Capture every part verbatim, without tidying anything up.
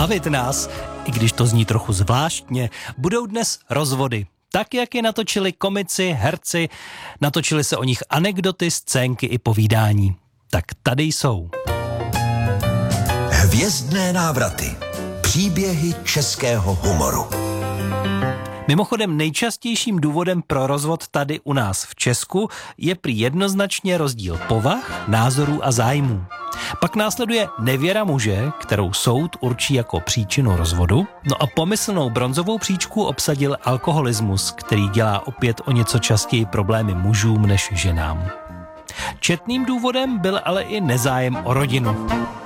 Bavit nás, i když to zní trochu zvláštně, budou dnes rozvody. Tak, jak je natočili komici, herci, natočili se o nich anekdoty, scénky i povídání. Tak tady jsou. Hvězdné návraty. Příběhy českého humoru. Mimochodem nejčastějším důvodem pro rozvod tady u nás v Česku je prý jednoznačně rozdíl povah, názorů a zájmů. Pak následuje nevěra muže, kterou soud určí jako příčinu rozvodu, no a pomyslnou bronzovou příčku obsadil alkoholismus, který dělá opět o něco častěji problémy mužům než ženám. Četným důvodem byl ale i nezájem o rodinu.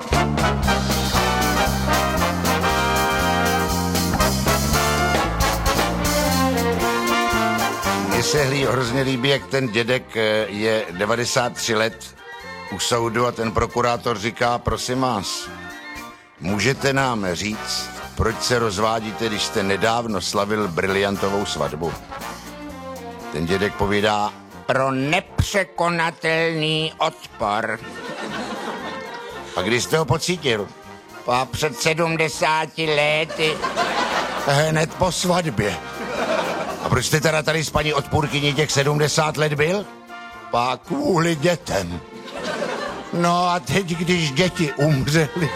Mně se hrozně líbí, jak ten dědek je devadesát tři let u soudu a ten prokurátor říká, prosím vás, můžete nám říct, proč se rozvádíte, když jste nedávno slavil briliantovou svatbu? Ten dědek povídá, pro nepřekonatelný odpor. A když jste ho pocítil? A před sedmdesáti lety. Hned po svatbě. A proč jste teda tady s paní odpůrkyní těch sedmdesát let byl? Pak kvůli dětem. No a teď, když děti umřely.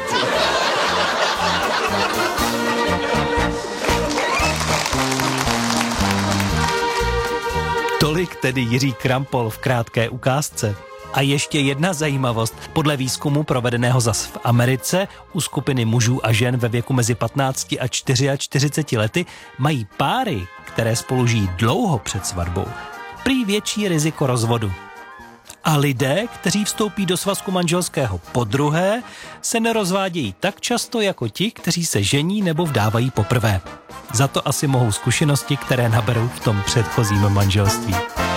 Tolik tedy Jiří Krampol v krátké ukázce. A ještě jedna zajímavost. Podle výzkumu provedeného zas v Americe u skupiny mužů a žen ve věku mezi patnácti a čtyřiceti čtyři lety mají páry, které spolu žijí dlouho před svatbou, prý větší riziko rozvodu. A lidé, kteří vstoupí do svazku manželského podruhé, se nerozvádějí tak často jako ti, kteří se žení nebo vdávají poprvé. Za to asi mohou zkušenosti, které naberou v tom předchozím manželství.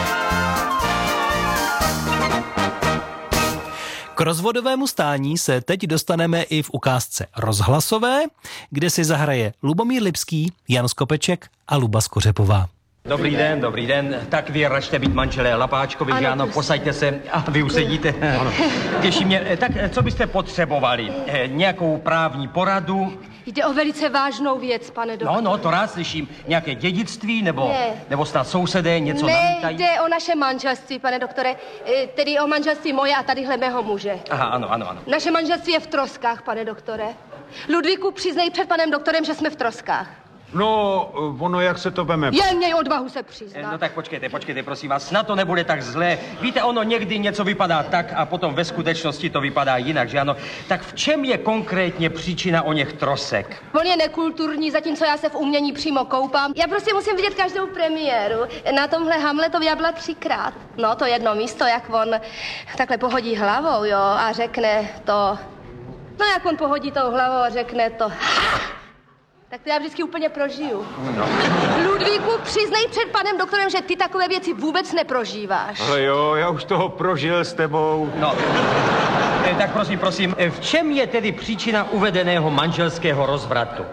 K rozvodovému stání se teď dostaneme i v ukázce rozhlasové, kde si zahraje Lubomír Lipský, Jan Skopeček a Luba Skořepová. Dobrý den, dobrý den. Tak vy račte být manželé Lapáčkovi, ano, že ano, posaďte se a vy usedíte. Ano. Těší mě. Tak co byste potřebovali? Nějakou právní poradu? Jde o velice vážnou věc, pane doktor. No, no, to rád slyším. Nějaké dědictví, nebo, ne. nebo snad sousedé něco ne, namítají? Ne, jde o naše manželství, pane doktore. Tedy o manželství moje a tadyhle mého muže. Aha, ano, ano, ano. Naše manželství je v troskách, pane doktore. Ludvíku, přiznej před panem doktorem, že jsme v troskách. No, ono, jak se to veme? Jen měj odvahu se přiznat. No tak počkejte, počkejte, prosím vás, snad to nebude tak zlé. Víte, ono někdy něco vypadá tak a potom ve skutečnosti to vypadá jinak, že ano? Tak v čem je konkrétně příčina o něch trosek? On je nekulturní, zatímco já se v umění přímo koupám. Já prostě musím vidět každou premiéru. Na tomhle Hamletovi já byla třikrát. No, to jedno místo, jak on takhle pohodí hlavou, jo, a řekne to... No, jak on pohodí tou hlavou a řekne to... Tak to já vždycky úplně prožiju. No. Ludvíku, přiznej před panem doktorem, že ty takové věci vůbec neprožíváš. Ale jo, já už toho prožil s tebou. No, e, tak prosím, prosím, v čem je tedy příčina uvedeného manželského rozvratu?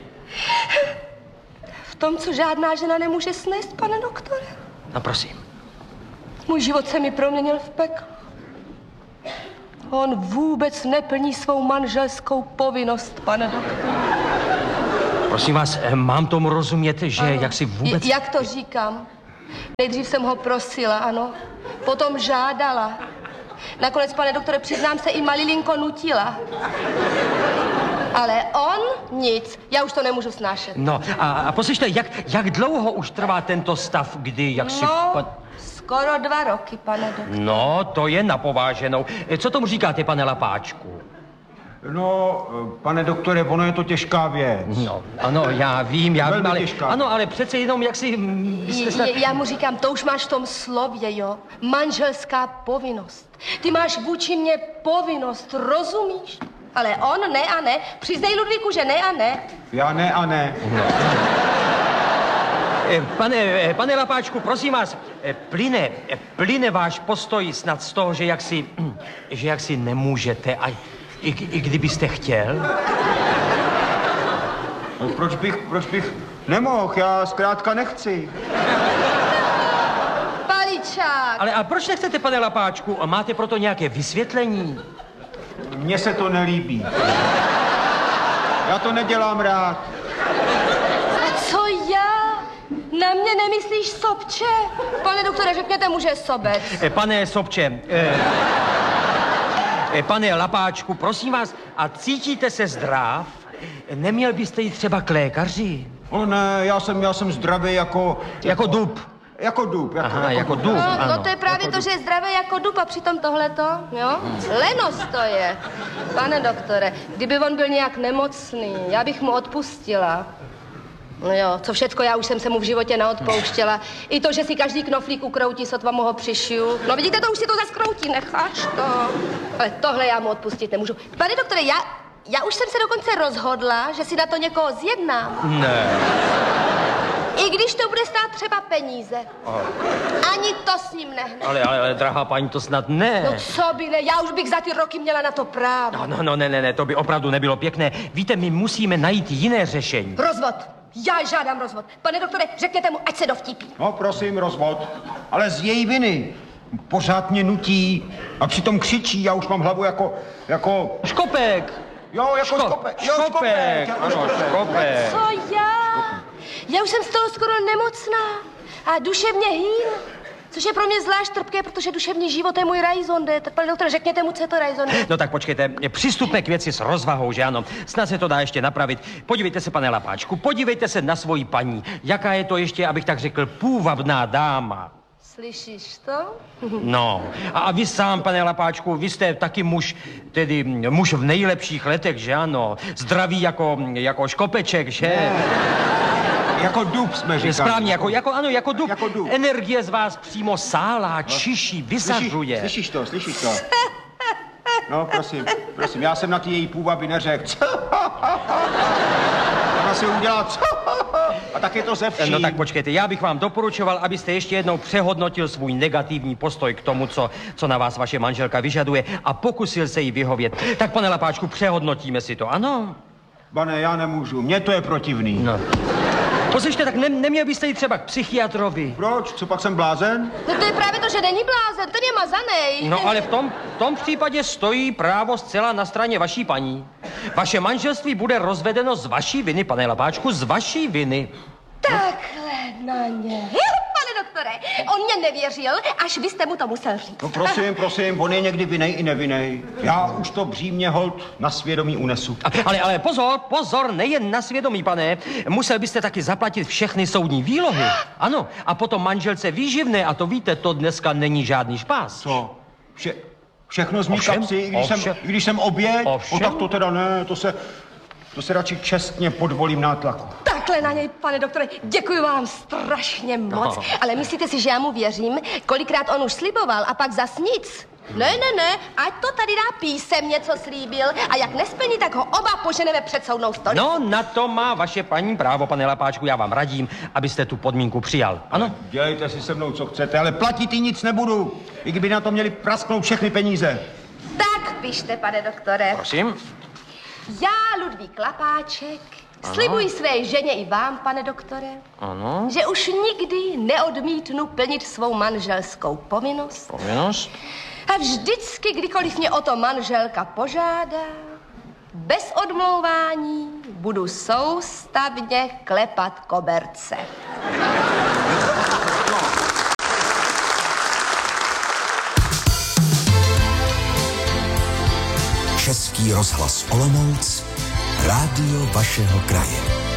V tom, co žádná žena nemůže snést, pane doktore. No, prosím. Můj život se mi proměnil v peklo. On vůbec neplní svou manželskou povinnost, pane doktore. Prosím vás, mám tomu rozumět, že ano. Jak si vůbec... J- jak to říkám? Nejdřív jsem ho prosila, ano. Potom žádala. Nakonec, pane doktore, přiznám se, i malilinko nutila. Ale on nic. Já už to nemůžu snášet. No, a, a poslyšte, jak, jak dlouho už trvá tento stav, kdy, jak si... No, pan... skoro dva roky, pane doktore. No, to je napováženou. Co tomu říkáte, pane Lapáčku? No, pane doktore, ono je to těžká věc. No, ano, já vím, já Velmi vím, ale... těžká. Ano, ale přece jenom, jak si... Snad... Já mu říkám, to už máš v tom slově, jo? Manželská povinnost. Ty máš vůči mě povinnost, rozumíš? Ale on ne a ne. Přiznej, Ludvíku, že ne a ne. Já ne a ne. No. Pane, pane Lapáčku, prosím vás, plyne, plyne váš postoj snad z toho, že jak si, že jak si nemůžete, a i, i kdybyste chtěl? No, proč bych, proč bych nemohl, já zkrátka nechci. Paličák! Ale a proč nechcete, pane Lapáčku? Máte proto nějaké vysvětlení? Mně se to nelíbí. Já to nedělám rád. A co já? Na mě nemyslíš, Sobče? Pane doktore, řekněte mu, že je sobec. E, pane Sobče, e, e, pane Lapáčku, prosím vás, a cítíte se zdrav? Neměl byste jít třeba k lékaři? O ne, já jsem, já jsem zdravý jako... Jako dub. Jako dub. Jako, Aha, jako dub, No, ano. no to je právě Jako to, že je zdravé jako dub a přitom tohleto, jo? Lenost to je. Pane doktore, kdyby on byl nějak nemocný, já bych mu odpustila. No jo, co všecko, já už jsem se mu v životě naodpouštěla. I to, že si každý knoflík ukroutí, sotva mu ho přišiju. No vidíte, to už si to zas kroutí, necháš to. Ale tohle já mu odpustit nemůžu. Pane doktore, já, já už jsem se dokonce rozhodla, že si na to někoho zjednám. Ne. I když to bude stát třeba peníze. Aha. Ani to s ním nehne. Ale, ale, ale, drahá paní, to snad ne. No co by ne, já už bych za ty roky měla na to právo. No, no, no, ne, ne, ne, to by opravdu nebylo pěkné. Víte, my musíme najít jiné řešení. Rozvod. Já žádám rozvod. Pane doktore, řekněte mu, ať se dovtípí. No, prosím, rozvod. Ale z její viny. Pořád mě nutí a přitom křičí. Já už mám hlavu jako... jako... Škopek. Jo, jako Ško- škopek. Jo, škopek. jako Ano, škopek. Co já? Já už jsem z toho skoro nemocná. A duševně hýn. Což je pro mě zvlášť trpké, protože duševní život je můj rajzonde. Tak, pane doktore, řekněte mu, co je to rajzonde. No tak počkejte, přistupme k věci s rozvahou, že ano? Snad se to dá ještě napravit. Podívejte se, pane Lapáčku, podívejte se na svoji paní. Jaká je to ještě, abych tak řekl, půvabná dáma. Slyšíš to? No, a vy sám, pane Lapáčku, vy jste taky muž, tedy muž v nejlepších letech, že ano? Zdravý jako, jako škopeček, že? Ne. Jako dub jsme říkali. Správně, jako, jako, ano, jako dub. Jako dub. Energie z vás přímo sálá, čiší, vysařuje. Slyšíš, slyšíš to, slyšíš to? No, prosím, prosím, já jsem na ty její půvaby neřekl. Ona si udělá a tak je to ze vším. No tak počkejte, já bych vám doporučoval, abyste ještě jednou přehodnotil svůj negativní postoj k tomu, co, co na vás vaše manželka vyžaduje a pokusil se jí vyhovět. Tak, pane Lapáčku, přehodnotíme si to, ano? Pane, já nemůžu, mně to je protivný. No. Poslyšte, tak ne, neměl byste jít třeba k psychiatrovi. Proč? Co pak jsem blázen? No to je právě to, že není blázen, ten je mazanej. No ale v tom, v tom případě stojí právo zcela na straně vaší paní. Vaše manželství bude rozvedeno z vaší viny, pane Lapáčku, z vaší viny. Takhle na ně. Pane doktore, on mě nevěřil, až vy jste mu to musel říct. No prosím, prosím, on je někdy vinej i nevinej. Já už to břímě hold na svědomí unesu. A, ale, ale pozor, pozor, nejen na svědomí, pane. Musel byste taky zaplatit všechny soudní výlohy. Ano, a potom manželce výživné, a to víte, to dneska není žádný špás. Co? Vše, všechno z mý Ovšem, kapsy, i když, ovšem. jsem, i když jsem oběť? Ovšem. O, tak to teda ne, to se, to se radši čestně podvolím nátlaku. Takhle na něj, pane doktore, děkuji vám strašně moc. No. Ale myslíte si, že já mu věřím? Kolikrát on už sliboval a pak zas nic? Ne, ne, ne, ať to tady dá písemně, co slíbil. A jak nesplní, tak ho oba poženeme před soudnou stolici. No, na to má vaše paní právo, pane Lapáčku, já vám radím, abyste tu podmínku přijal. Ano? Dělejte si se mnou, co chcete, ale platit i nic nebudu. I kdyby na to měli prasknout všechny peníze. Tak pište, pane doktore. Prosím. Já, Ludvík Lapáček, ano. Slibuji své ženě i vám, pane doktore, Ano. že už nikdy neodmítnu plnit svou manželskou povinnost. Povinnost? A vždycky, kdykoliv mě o to manželka požádá, bez odmlouvání budu soustavně klepat koberce. Český rozhlas Olomouc, rádio vašeho kraje.